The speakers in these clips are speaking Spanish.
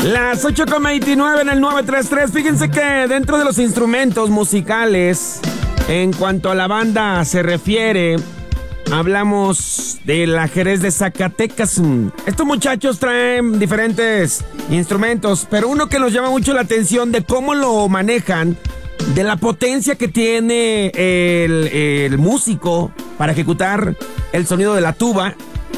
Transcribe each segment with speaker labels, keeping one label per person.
Speaker 1: Las 8:29 en el 933. Fíjense que dentro de los instrumentos musicales, en cuanto a la banda se refiere, hablamos de la Jerez de Zacatecas. Estos muchachos traen diferentes instrumentos, pero uno que nos llama mucho la atención de cómo lo manejan, de la potencia que tiene el músico para ejecutar el sonido de la tuba.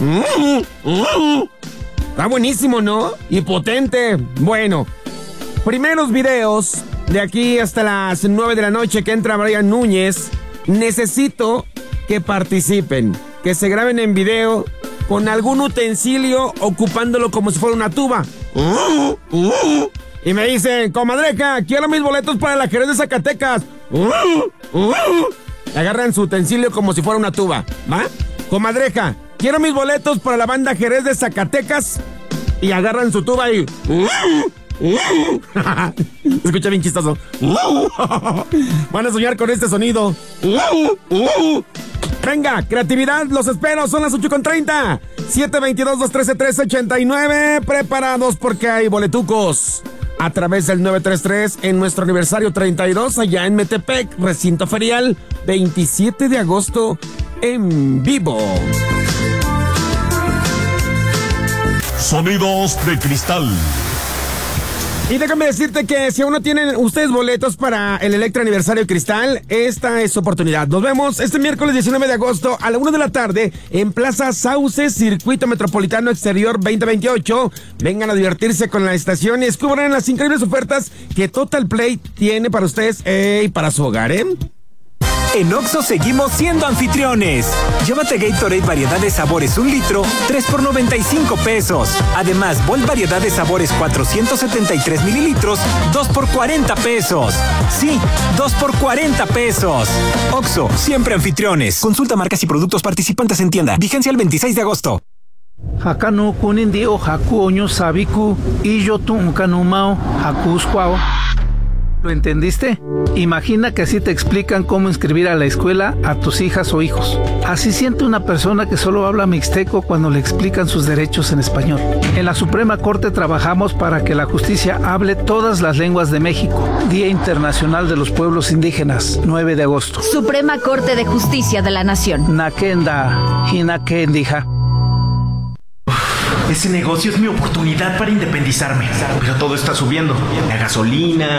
Speaker 1: Está buenísimo, ¿no? Y potente. Bueno, primeros videos de aquí hasta las 9 de la noche que entra Brian Núñez. Necesito que participen, que se graben en video con algún utensilio ocupándolo como si fuera una tuba. Y me dicen, comadreja, quiero mis boletos para la Jerez de Zacatecas. Agarran su utensilio como si fuera una tuba, ¿va? Comadreja, quiero mis boletos para la banda Jerez de Zacatecas. Y agarran su tuba y... Escucha bien chistoso. Van a soñar con este sonido. Venga, creatividad, los espero. Son las 8:30. 722-213-1389. Preparados porque hay boletucos a través del 933 en nuestro aniversario 32 allá en Metepec, recinto ferial, 27 de agosto en vivo.
Speaker 2: Sonidos de cristal.
Speaker 1: Y déjame decirte que si aún no tienen ustedes boletos para el Electra Aniversario Cristal, esta es su oportunidad. Nos vemos este miércoles 19 de agosto a la 1 de la tarde en Plaza Sauces, Circuito Metropolitano Exterior 2028. Vengan a divertirse con la estación y descubran las increíbles ofertas que Total Play tiene para ustedes y para su hogar, ¿eh?
Speaker 3: En Oxxo seguimos siendo anfitriones. Llévate Gatorade variedad de sabores 1 litro, 3 por 95 pesos. Además, Volt variedad de sabores 473 mililitros, 2 por 40 pesos. Sí, 2 por 40 pesos. Oxxo, siempre anfitriones. Consulta marcas y productos participantes en tienda. Vigencia el 26 de agosto.
Speaker 4: Hakanu kunindi o haku oño sabiku y yo tu kanumao haku squao. ¿Lo entendiste? Imagina que así te explican cómo inscribir a la escuela a tus hijas o hijos. Así siente una persona que solo habla mixteco cuando le explican sus derechos en español. En la Suprema Corte trabajamos para que la justicia hable todas las lenguas de México. Día Internacional de los Pueblos Indígenas, 9 de agosto.
Speaker 5: Suprema Corte de Justicia de la Nación.
Speaker 4: Nakenda, hinakendija.
Speaker 6: Ese negocio es mi oportunidad para independizarme. Pero todo está subiendo. La gasolina,